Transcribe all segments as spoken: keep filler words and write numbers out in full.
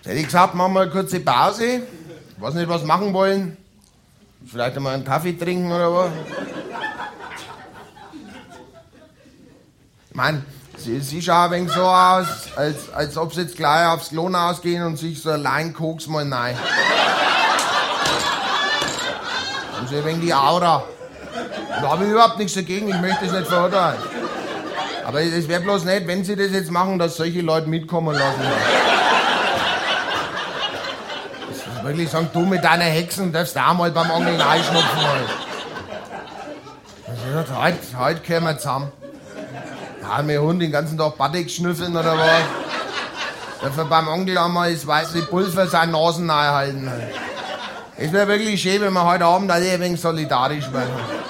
Hätte ich gesagt, machen wir eine kurze Pause. Ich weiß nicht, was machen wollen. Vielleicht einmal einen Kaffee trinken oder was. Ich meine, sie, sie schaut ein wenig so aus, als, als ob sie jetzt gleich aufs Klo ausgehen und sich so allein Koks mal rein. Und so ein wenig die Aura. Da habe ich überhaupt nichts dagegen, ich möchte das nicht verurteilen. Aber es wäre bloß nicht, wenn sie das jetzt machen, dass solche Leute mitkommen lassen. Das ist wirklich sagen, du mit deiner Hexen darfst auch mal beim Angeln einschnupfen. Also, heute, heute kehren wir zusammen. Ja, mein Hund den ganzen Tag Batik schnüffeln oder was. Dafür beim Onkel einmal das weiße Pulver seine Nasen halten. Es wäre wirklich schön, wenn wir heute Abend alle ein wenig solidarisch werden.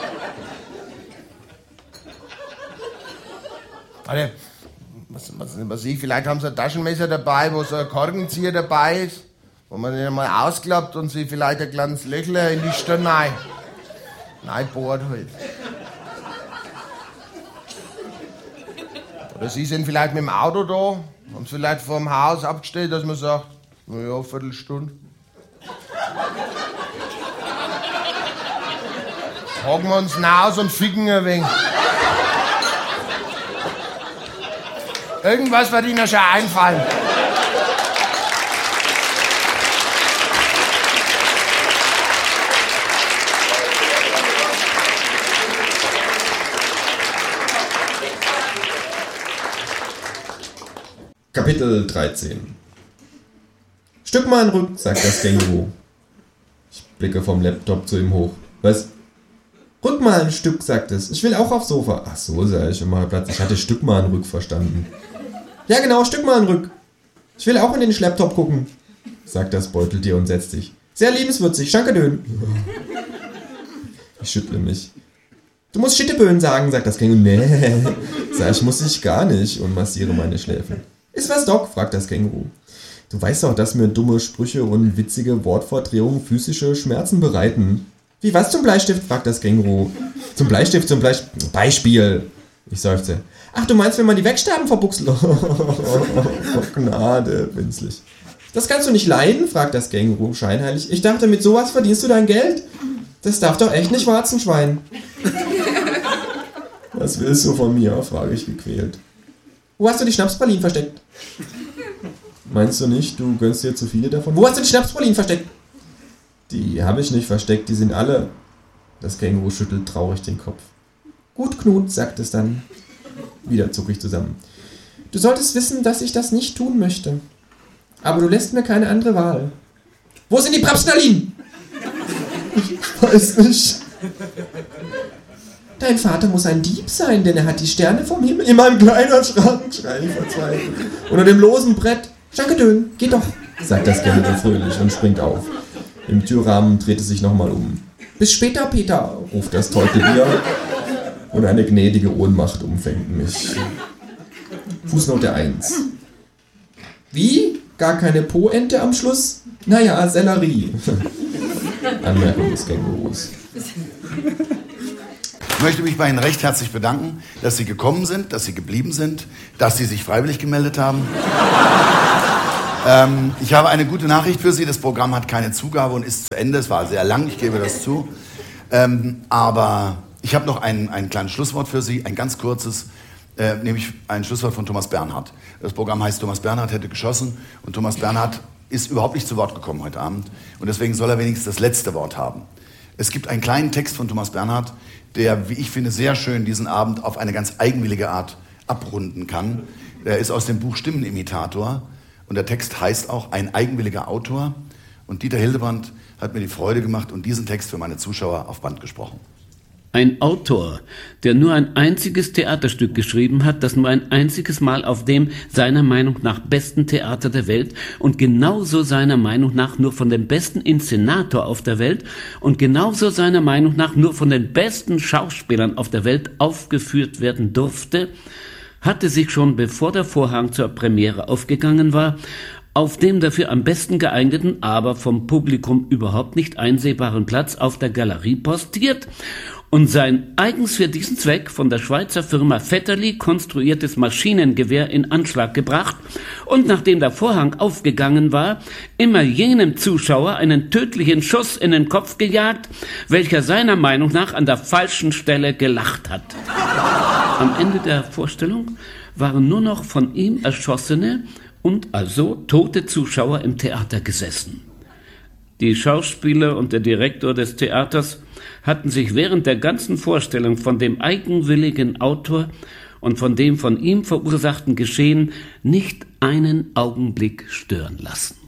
Warte, was, was, was ich, vielleicht haben sie ein Taschenmesser dabei, wo so ein Korkenzieher dabei ist, wo man den mal ausklappt und sie vielleicht ein kleines Löchler in die Stirn rein. Nein, bohrt halt. Oder sie sind vielleicht mit dem Auto da, haben sie vielleicht vor dem Haus abgestellt, dass man sagt, naja, eine Viertelstunde. Haken wir uns raus und ficken ein wenig. Irgendwas wird Ihnen schon einfallen. Kapitel dreizehn. Stück mal rück, sagt das Känguru. Ich blicke vom Laptop zu ihm hoch. Was? Rück mal ein Stück, sagt es. Ich will auch aufs Sofa. Ach so, sag ich immer Platz. Ich hatte Stück mal rück verstanden. Ja genau, Stück mal rück. Ich will auch in den Schlepptop gucken, sagt das Beuteltier und setzt sich. Sehr liebenswürzig, Schankedön. Ich schüttle mich. Du musst Schitteböen sagen, sagt das Känguru. Nee, sag ich, muss ich gar nicht und massiere meine Schläfen. Ist was, Doc? Fragt das Känguru. Du weißt doch, dass mir dumme Sprüche und witzige Wortverdrehungen physische Schmerzen bereiten. Wie was zum Bleistift? Fragt das Känguru. Zum Bleistift, zum Bleistift. Beispiel. Ich seufze. Ach, du meinst, wenn man die Wegsterben verbuchselt? Oh, Gnade, winzlig. Das kannst du nicht leiden? Fragt das Känguru scheinheilig. Ich dachte, mit sowas verdienst du dein Geld? Das darf doch echt nicht Warzenschwein. Was willst du von mir? Frage ich gequält. Wo hast du die Schnapspralinen versteckt? Meinst du nicht, du gönnst dir zu viele davon? Wo hast du die Schnapspralinen versteckt? Die habe ich nicht versteckt, die sind alle... Das Känguru schüttelt traurig den Kopf. Gut, Knut, sagt es dann. Wieder zucke ich zusammen. Du solltest wissen, dass ich das nicht tun möchte. Aber du lässt mir keine andere Wahl. Wo sind die Prapsnalinen? Ich weiß nicht. Dein Vater muss ein Dieb sein, denn er hat die Sterne vom Himmel in meinem Kleiderschrank, schrei ich verzweifelt. Unter dem losen Brett. Schankedön, geh doch, sagt das Känguru fröhlich und springt auf. Im Türrahmen dreht es sich nochmal um. Bis später, Peter, ruft das Teutelbier. Und eine gnädige Ohnmacht umfängt mich. Fußnote eins. Wie? Gar keine Po-Ente am Schluss? Naja, Sellerie. Anmerkung des Kängurus. Ich möchte mich bei Ihnen recht herzlich bedanken, dass Sie gekommen sind, dass Sie geblieben sind, dass Sie sich freiwillig gemeldet haben. ähm, ich habe eine gute Nachricht für Sie. Das Programm hat keine Zugabe und ist zu Ende. Es war sehr lang, ich gebe das zu. Ähm, aber ich habe noch ein, ein kleines Schlusswort für Sie, ein ganz kurzes, äh, nämlich ein Schlusswort von Thomas Bernhard. Das Programm heißt Thomas Bernhard hätte geschossen und Thomas Bernhard ist überhaupt nicht zu Wort gekommen heute Abend und deswegen soll er wenigstens das letzte Wort haben. Es gibt einen kleinen Text von Thomas Bernhard, der, wie ich finde, sehr schön diesen Abend auf eine ganz eigenwillige Art abrunden kann. Der ist aus dem Buch Stimmenimitator und der Text heißt auch Ein eigenwilliger Autor. Und Dieter Hildebrand hat mir die Freude gemacht und diesen Text für meine Zuschauer auf Band gesprochen. Ein Autor, der nur ein einziges Theaterstück geschrieben hat, das nur ein einziges Mal auf dem seiner Meinung nach besten Theater der Welt und genauso seiner Meinung nach nur von dem besten Inszenator auf der Welt und genauso seiner Meinung nach nur von den besten Schauspielern auf der Welt aufgeführt werden durfte, hatte sich schon bevor der Vorhang zur Premiere aufgegangen war, auf dem dafür am besten geeigneten, aber vom Publikum überhaupt nicht einsehbaren Platz auf der Galerie postiert und sein eigens für diesen Zweck von der Schweizer Firma Vetterli konstruiertes Maschinengewehr in Anschlag gebracht und nachdem der Vorhang aufgegangen war, immer jenem Zuschauer einen tödlichen Schuss in den Kopf gejagt, welcher seiner Meinung nach an der falschen Stelle gelacht hat. Am Ende der Vorstellung waren nur noch von ihm erschossene und also tote Zuschauer im Theater gesessen. Die Schauspieler und der Direktor des Theaters hatten sich während der ganzen Vorstellung von dem eigenwilligen Autor und von dem von ihm verursachten Geschehen nicht einen Augenblick stören lassen.